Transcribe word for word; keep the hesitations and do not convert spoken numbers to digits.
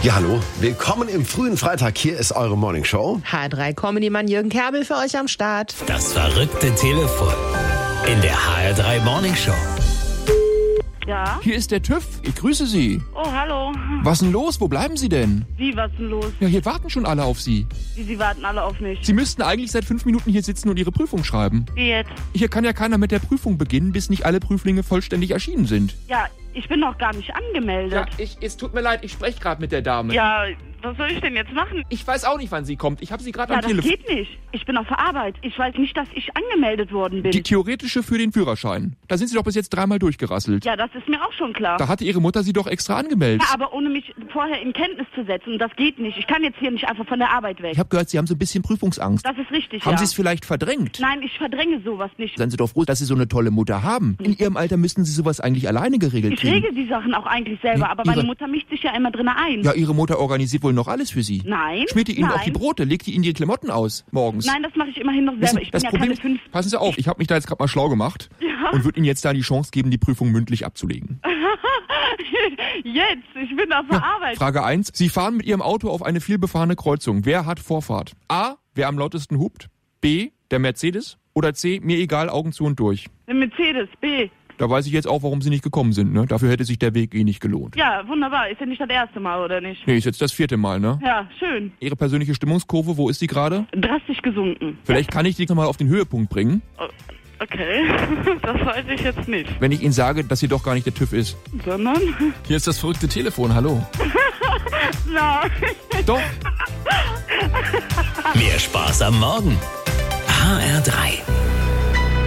Ja, hallo. Willkommen im frühen Freitag. Hier ist eure Morningshow. H drei Comedy-Mann Jürgen Kerbel für euch am Start. Das verrückte Telefon in der H R drei Morningshow. Ja? Hier ist der TÜV. Ich grüße Sie. Oh, hallo. Was denn los? Wo bleiben Sie denn? Wie, was ist denn los? Ja, hier warten schon alle auf Sie. Wie, Sie warten alle auf mich? Sie müssten eigentlich seit fünf Minuten hier sitzen und Ihre Prüfung schreiben. Wie jetzt? Hier kann ja keiner mit der Prüfung beginnen, bis nicht alle Prüflinge vollständig erschienen sind. Ja, ich bin noch gar nicht angemeldet. ich, es tut mir leid, ich spreche gerade mit der Dame. Ja, was soll ich denn jetzt machen? Ich weiß auch nicht, wann sie kommt. Ich habe sie gerade Ja, am das Telefon. geht nicht. Ich bin auf der Arbeit. Ich weiß nicht, dass ich angemeldet worden bin. Die theoretische für den Führerschein. Da sind Sie doch bis jetzt dreimal durchgerasselt. Ja, das ist mir auch schon klar. Da hatte Ihre Mutter Sie doch extra angemeldet. Ja, aber ohne mich vorher in Kenntnis zu setzen. Das geht nicht. Ich kann jetzt hier nicht einfach von der Arbeit weg. Ich habe gehört, Sie haben so ein bisschen Prüfungsangst. Das ist richtig, Haben ja. Sie es vielleicht verdrängt? Nein, ich verdränge sowas nicht. Seien Sie doch froh, dass Sie so eine tolle Mutter haben. In Ihrem Alter müssten Sie sowas eigentlich alleine geregelt Ich kriegen. regel die Sachen auch eigentlich selber, Hm, aber meine Ihre- Mutter mischt sich ja immer drin ein. Ja, Ihre Mutter organisiert wohl noch alles für Sie. Nein. Schmiert die Ihnen nein. auch die Brote, legt die Ihnen die Klamotten aus morgens. Nein, das mache ich immerhin noch selber. Wissen, Ich bin das ja Problem keine ist, fünf. passen Sie auf, ich habe mich da jetzt gerade mal schlau gemacht Ja. und würde Ihnen jetzt da die Chance geben, die Prüfung mündlich abzulegen. Jetzt, ich bin auf der Arbeit. Frage eins. Sie fahren mit Ihrem Auto auf eine vielbefahrene Kreuzung. Wer hat Vorfahrt? A. Wer am lautesten hupt? B. Der Mercedes? Oder C. Mir egal, Augen zu und durch? Eine Mercedes, B. Da weiß ich jetzt auch, warum Sie nicht gekommen sind. Ne? Dafür hätte sich der Weg eh nicht gelohnt. Ja, wunderbar. Ist ja nicht das erste Mal, oder nicht? Nee, ist jetzt das vierte Mal, ne? Ja, schön. Ihre persönliche Stimmungskurve, wo ist sie gerade? Drastisch gesunken. Vielleicht kann ich die nochmal auf den Höhepunkt bringen, Oh, okay, das weiß ich jetzt nicht. wenn ich Ihnen sage, dass sie doch gar nicht der TÜV ist. Sondern? Hier ist das verrückte Telefon, hallo. Nein. Doch. Mehr Spaß am Morgen. H R drei.